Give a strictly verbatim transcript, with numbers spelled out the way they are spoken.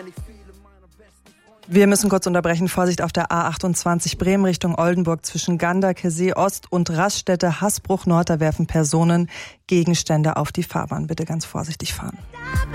Wir müssen kurz unterbrechen. Vorsicht auf der A achtundzwanzig Bremen Richtung Oldenburg zwischen Ganderke See Ost und Raststätte Hasbruch Nord. Da werfen Personen Gegenstände auf die Fahrbahn. Bitte ganz vorsichtig fahren.